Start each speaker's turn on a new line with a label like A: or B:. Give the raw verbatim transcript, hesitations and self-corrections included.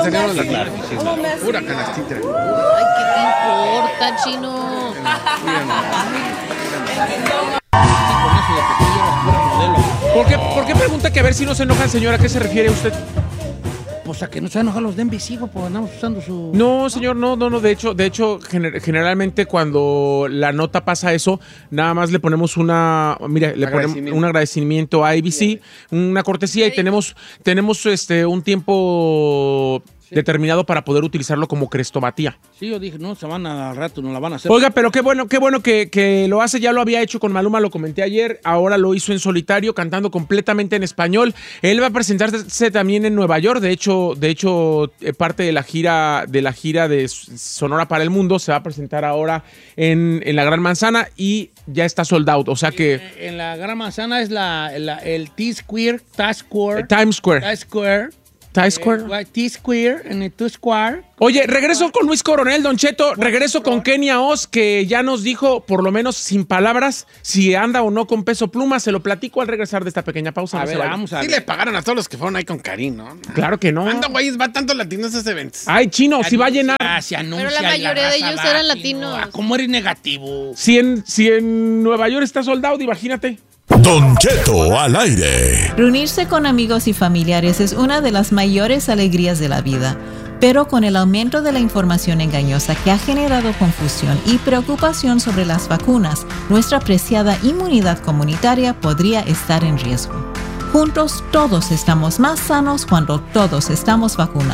A: salieron las claro, sí, sí, pura canastita.
B: Ay, ¿qué te importa, chino?
C: ¿Por qué, ¿Por qué pregunta que a ver si no se enojan, señora? ¿A qué se refiere usted?
D: Pues a que no se enojan los de Envisivo, pues andamos usando su...
C: No, señor, no, no, no. De hecho, de hecho, gener- generalmente cuando la nota pasa eso, nada más le ponemos una, mira, le ponemos un agradecimiento a A B C, una cortesía, y tenemos, tenemos este un tiempo determinado para poder utilizarlo como crestomatía.
D: Sí, yo dije, no, se van a, al rato, no la van a hacer.
C: Oiga, pero qué bueno, qué bueno que, que lo hace. Ya lo había hecho con Maluma, lo comenté ayer. Ahora lo hizo en solitario, cantando completamente en español. Él va a presentarse también en Nueva York. De hecho, de hecho, eh, parte de la gira de la gira de Sonora para el Mundo se va a presentar ahora en, en la Gran Manzana y ya está sold out. O sea que
D: En, en la Gran Manzana es la, la el T-Square, T-Square,
C: eh, Times Square.
D: Times Square.
C: Times Square.
D: Eh, T-Square, en el T-Square.
C: Oye, regreso con Luis Coronel, Don Cheto. Regreso con Kenia Oz, que ya nos dijo, por lo menos sin palabras, si anda o no con Peso Pluma. Se lo platico al regresar de esta pequeña pausa.
D: A
C: No
D: ver,
C: se vayan.
D: vamos a
A: Sí
D: ver.
A: le pagaron a todos los que fueron ahí con Karim, ¿no?
C: Claro que no.
A: Anda, güey, va tanto latinos a ese evento.
C: Ay, chino, si va a llenar.
D: Se anuncia
B: Pero la mayoría de ellos eran latinos.
D: Ah, ¿cómo eres negativo?
C: Si en, si en Nueva York está soldado, imagínate.
E: Don Cheto al aire.
F: Reunirse con amigos y familiares es una de las mayores alegrías de la vida, pero con el aumento de la información engañosa que ha generado confusión y preocupación sobre las vacunas, nuestra preciada inmunidad comunitaria podría estar en riesgo. Juntos todos estamos más sanos cuando todos estamos vacunados.